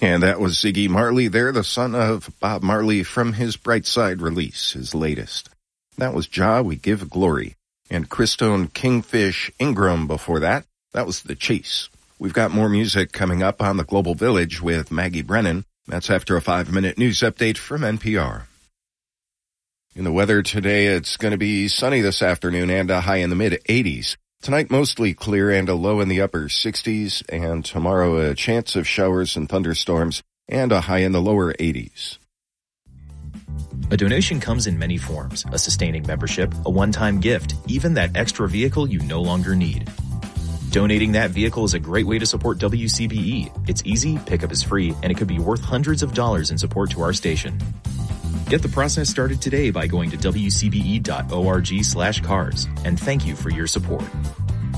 And that was Ziggy Marley there, the son of Bob Marley, from his Bright Side release, his latest. That was Jah, We Give Glory. And Christone Kingfish Ingram before that. That was The Chase. We've got more music coming up on the Global Village with Maggie Brennan. That's after a 5-minute news update from NPR. In the weather today, it's going to be sunny this afternoon and a high in the mid-80s. Tonight, mostly clear and a low in the upper 60s, and tomorrow a chance of showers and thunderstorms and a high in the lower 80s. A donation comes in many forms: a sustaining membership, a one-time gift, even that extra vehicle you no longer need. Donating that vehicle is a great way to support WCBE. It's easy, pickup is free, and it could be worth hundreds of dollars in support to our station. Get the process started today by going to wcbe.org/cars. And thank you for your support.